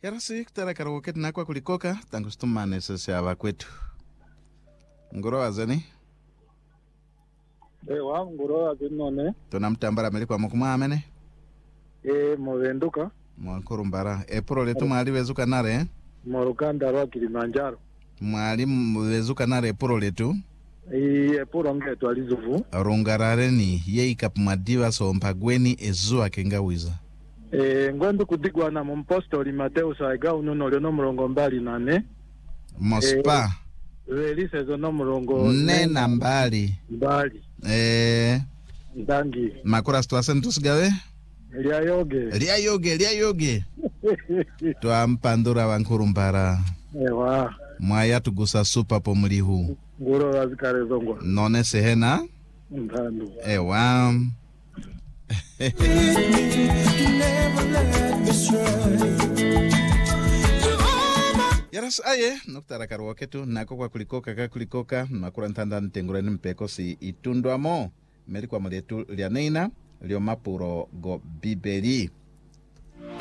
Yarasi kutara karawoketi nakwa kulikoka tangu stumane sasa aba kwetu. Ngoro azani? Ewa ngoro azinone. Tunamtambara melikwa mukuma amene? Movenduka. Mwakurumbara. Epuro letu mwali wezuka nare? Morukanda rwa Kilimanjaro. Mwali wezuka nare epuro letu? Epuro ngetu alizuvu. Rungarareni yeikapu madiva so mpagweni ezua kengawiza. Ngwendu kudigwa na mumpostori Mateo Saiga unono lyono murongo mbali nane. Mospa. Relise zono murongo nena mbali. Mbali. Ndangi. Makura situasen tusigawe? Lia yoge. Tua mpandura wankurumbara. Ewa. Mwaya tugusa supa po mlihu. Ngoro wazikare zongo. None sehena? Ndandu. Ewa. Yaras aye noktara karwaketu nako kwa kulikoka makura ntanda ntengurani mpeko si itundwamo meli kwa mletu lianeina lio mapuro go bibeli.